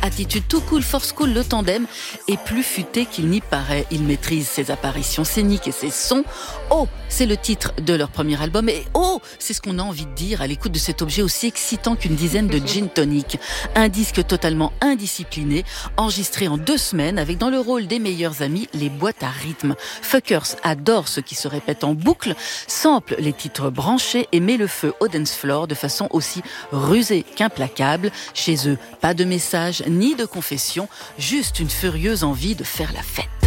attitude tout cool, force cool, le tandem est plus futé qu'il n'y paraît. Il maîtrise ses apparitions scéniques et ses sons. Oh, c'est le titre de leur premier album et oh, c'est ce qu'on a envie de dire à l'écoute de cet objet aussi excitant qu'une dizaine de gin tonic. Un disque totalement indiscipliné, enregistré en 2 semaines avec dans le rôle des meilleurs amis les boîtes à rythme. Fuckers adore ce qui se répète en boucle, sample les titres branchés et met le feu au dance floor de façon aussi rusée qu'implacable. Chez eux, pas de message ni de confession, juste une furieuse envie de faire la fête.